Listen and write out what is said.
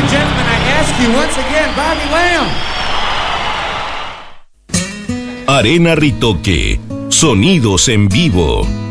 and gentlemen, I ask you once again, Bobby Lamb. Arena Ritoque, sonidos en vivo.